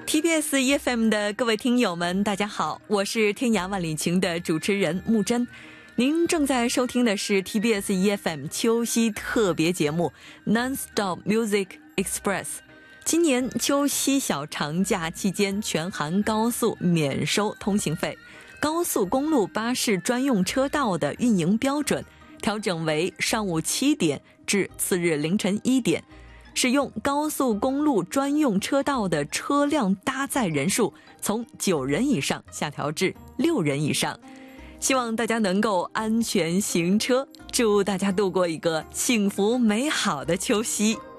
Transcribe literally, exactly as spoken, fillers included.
T B S E F M 的各位听友们大家好，我是天涯万里情的主持人木真。您正在收听的是 T B S E F M 秋夕特别节目 Non-Stop Music Express。 今年秋夕小长假期间，全韩高速免收通行费，高速公路巴士专用车道的运营标准调整为上午七点至次日凌晨一点，使用高速公路专用车道的车辆搭载人数从九人以上下调至六人以上。希望大家能够安全行车，祝大家度过一个幸福美好的秋夕。